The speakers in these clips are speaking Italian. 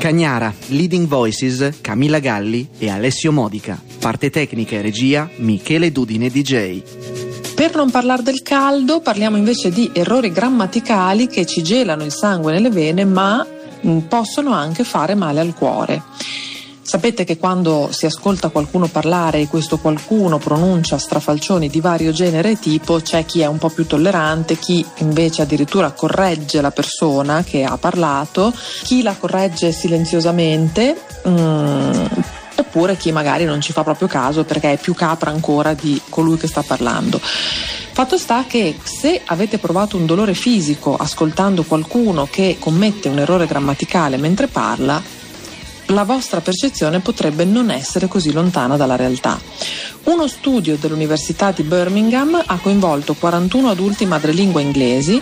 Cagnara, Leading Voices, Camilla Galli e Alessio Modica. Parte tecnica e regia, Michele Dudine DJ. Per non parlare del caldo, parliamo invece di errori grammaticali che ci gelano il sangue nelle vene, ma possono anche fare male al cuore. Sapete che quando si ascolta qualcuno parlare e questo qualcuno pronuncia strafalcioni di vario genere e tipo, c'è chi è un po' più tollerante, chi invece addirittura corregge la persona che ha parlato, chi la corregge silenziosamente, oppure chi magari non ci fa proprio caso perché è più capra ancora di colui che sta parlando. Fatto sta che se avete provato un dolore fisico ascoltando qualcuno che commette un errore grammaticale mentre parla, la vostra percezione potrebbe non essere così lontana dalla realtà. Uno studio dell'Università di Birmingham ha coinvolto 41 adulti madrelingua inglesi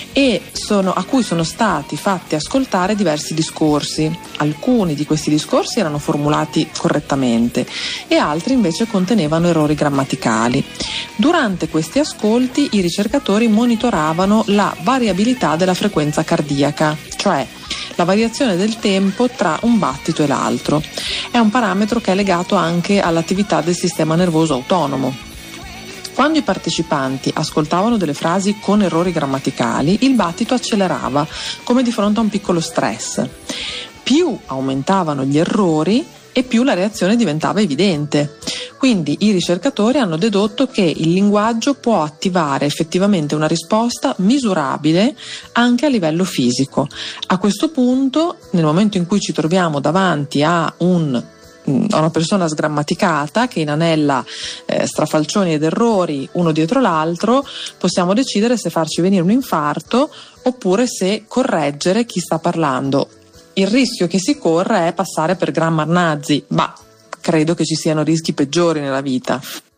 a cui sono stati fatti ascoltare diversi discorsi. Alcuni di questi discorsi erano formulati correttamente e altri invece contenevano errori grammaticali. Durante questi ascolti i ricercatori monitoravano la variabilità della frequenza cardiaca, cioè la variazione del tempo tra un battito e l'altro. È un parametro che è legato anche all'attività del sistema nervoso autonomo. Quando i partecipanti ascoltavano delle frasi con errori grammaticali, il battito accelerava, come di fronte a un piccolo stress. Più aumentavano gli errori e più la reazione diventava evidente. Quindi i ricercatori hanno dedotto che il linguaggio può attivare effettivamente una risposta misurabile anche a livello fisico. A questo punto, nel momento in cui ci troviamo davanti a una persona sgrammaticata che inanella strafalcioni ed errori uno dietro l'altro, possiamo decidere se farci venire un infarto oppure se correggere chi sta parlando. Il rischio che si corre è passare per grammar nazi, ma credo che ci siano rischi peggiori nella vita.